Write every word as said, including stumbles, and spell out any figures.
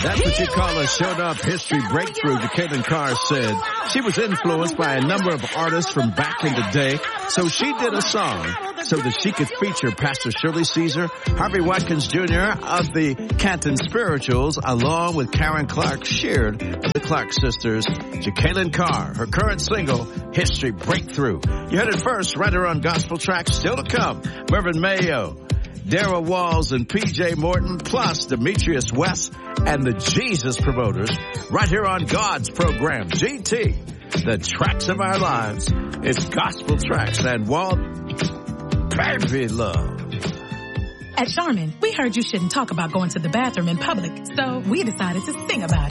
That's what you call a showed-up history breakthrough, Jacqueline Carr said. She was influenced by a number of artists from back in the day, so she did a song so that she could feature Pastor Shirley Caesar, Harvey Watkins Junior of the Canton Spirituals, along with Karen Clark Sheard of the Clark Sisters. Jacqueline Carr, her current single, History Breakthrough. You heard it first right here on Gospel Tracks. Still to come, Mervyn Mayo, Darrell Walls, and P J Morton, plus Demetrius West and the Jesus Promoters, right here on God's program, G T, the tracks of our lives. It's Gospel Tracks and Walt, baby love. At Charmin, we heard you shouldn't talk about going to the bathroom in public, so we decided to sing about it.